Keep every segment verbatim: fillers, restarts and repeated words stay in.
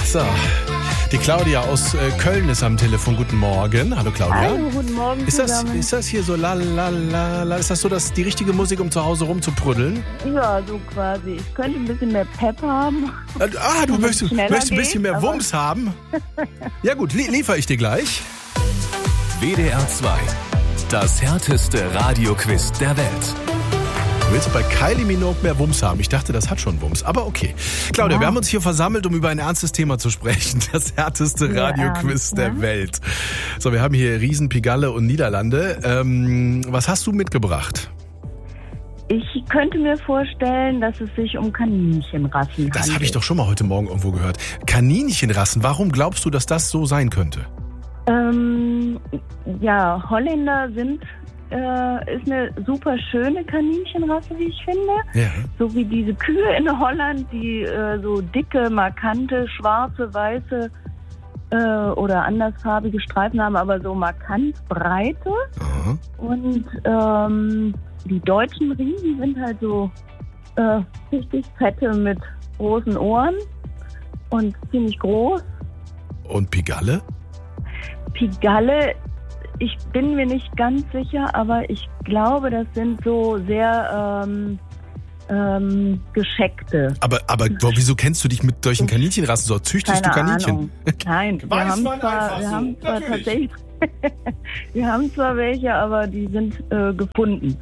So, die Claudia aus äh, Köln ist am Telefon. Guten Morgen. Hallo Claudia. Hallo, guten Morgen ist das, zusammen. ist das hier so la la la la? Ist das so das, die richtige Musik, um zu Hause rumzupruddeln? Ja, so quasi. Ich könnte ein bisschen mehr Pep haben. Ah, du möchtest, möchtest ein bisschen mehr geht, Wumms haben? Ja gut, li- liefere ich dir gleich. W D R zwei. Das härteste Radioquiz der Welt. Du willst bei Kylie Minogue mehr Wumms haben. Ich dachte, das hat schon Wumms. Aber okay. Claudia, ja. wir haben uns hier versammelt, um über ein ernstes Thema zu sprechen. Das härteste Ja, Radioquiz ernst, der ne? Welt. So, wir haben hier Riesen, Pigalle und Niederlande. Ähm, was hast du mitgebracht? Ich könnte mir vorstellen, dass es sich um Kaninchenrassen handelt. Das habe ich doch schon mal heute Morgen irgendwo gehört. Kaninchenrassen, warum glaubst du, dass das so sein könnte? Ähm, ja, Holländer sind, äh, ist eine super schöne Kaninchenrasse, wie ich finde. Ja. So wie diese Kühe in Holland, die äh, so dicke, markante, schwarze, weiße äh, oder andersfarbige Streifen haben, aber so markant breite. Aha. Und ähm, die deutschen Riesen sind halt so äh, richtig fette mit großen Ohren und ziemlich groß. Und Pigalle? Pigalle, ich bin mir nicht ganz sicher, aber ich glaube, das sind so sehr ähm, ähm, gescheckte. Aber, aber wieso kennst du dich mit solchen Kaninchenrassen so? Züchtest Keine du Kaninchen? Ahnung. Nein, wir Weiß haben man zwar, einfach wir so. haben zwar Natürlich. tatsächlich, wir haben zwar welche, aber die sind äh, gefunden.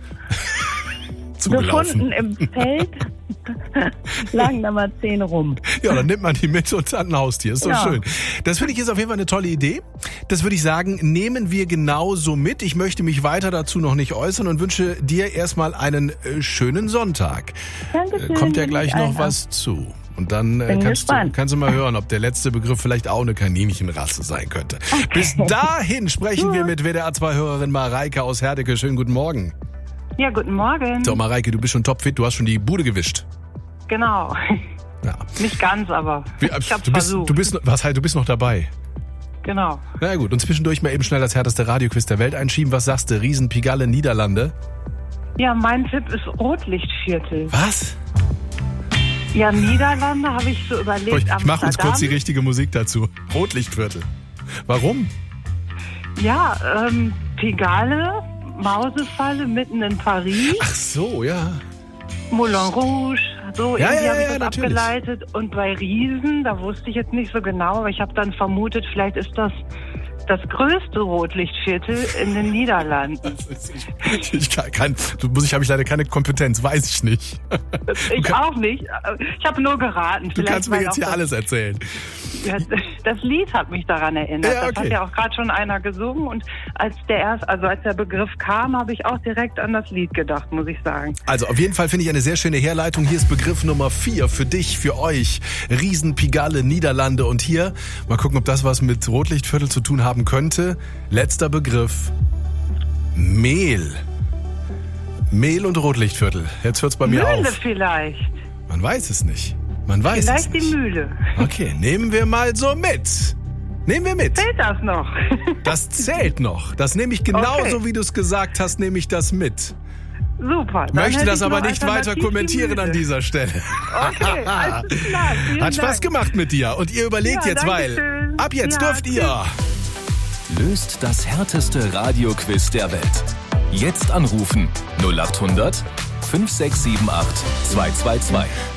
Zugelaufen. Gefunden im Feld, lagen da mal zehn rum. Ja, dann nimmt man die mit und hat ein Haustier. Ist doch Ja. schön. Das finde ich ist auf jeden Fall eine tolle Idee. Das würde ich sagen, nehmen wir genauso mit. Ich möchte mich weiter dazu noch nicht äußern und wünsche dir erstmal einen äh, schönen Sonntag. Dankeschön. Äh, kommt ja gleich noch Alter. was zu. Und dann äh, Bin kannst, du, gespannt. kannst du mal hören, ob der letzte Begriff vielleicht auch eine Kaninchenrasse sein könnte. Bis dahin sprechen wir mit W D R zwei Hörerin Mareike aus Herdecke. Schönen guten Morgen. Ja, guten Morgen. So, Mareike, du bist schon topfit. Du hast schon die Bude gewischt. Genau. Ja. Nicht ganz, aber Wie, ich hab's du bist, versucht. du bist, was halt, du bist noch dabei. Genau. Na gut, und zwischendurch mal eben schnell das härteste Radioquiz der Welt einschieben. Was sagst du? Riesen, Pigalle, Niederlande? Ja, mein Tipp ist Rotlichtviertel. Was? Ja, Niederlande habe ich so überlegt. Ich, ich mache uns Amsterdam. kurz die richtige Musik dazu. Rotlichtviertel. Warum? Ja, ähm, Pigalle, Mausefalle mitten in Paris, Ach so, ja. Moulin Rouge, so Ja, irgendwie ja, habe ich ja, das natürlich. abgeleitet. Und bei Riesen, da wusste ich jetzt nicht so genau, aber ich habe dann vermutet, vielleicht ist das das größte Rotlichtviertel in den Niederlanden. Ich, ich kann, kann, du muss ich habe ich leider keine Kompetenz, weiß ich nicht. Ich kann- auch nicht. Ich habe nur geraten. Du Vielleicht kannst mir weil jetzt auch hier das- alles erzählen. Ja, das Lied hat mich daran erinnert. Ja, Das okay. hat ja auch gerade schon einer gesungen und als der erst, also als der Begriff kam, habe ich auch direkt an das Lied gedacht, muss ich sagen. Also auf jeden Fall finde ich eine sehr schöne Herleitung. Hier ist Begriff Nummer vier für dich, für euch. Riesen, Pigalle, Niederlande. Und hier, mal gucken, ob das was mit Rotlichtviertel zu tun haben könnte. Letzter Begriff. Mehl. Mehl und Rotlichtviertel. Jetzt hört's bei mir Mühle auf. vielleicht. Man weiß es nicht. Man weiß es Vielleicht nicht. die Mühle. Okay, nehmen wir mal so mit. Nehmen wir mit. Zählt das noch? Das zählt noch. Das nehme ich genauso, Okay. wie du es gesagt hast, nehme ich das mit. Super. Ich dann möchte hätte das ich aber noch nicht weiter alternativ die kommentieren Mühle. an dieser Stelle. Okay, alles klar. Vielen Hat Spaß Dank. gemacht mit dir. Und ihr überlegt Ja, jetzt, weil Dankeschön. ab jetzt Ja, dürft tschüss. ihr. Löst das härteste Radioquiz der Welt. Jetzt anrufen null acht hundert fünf sechs sieben acht zwei zwei zwei.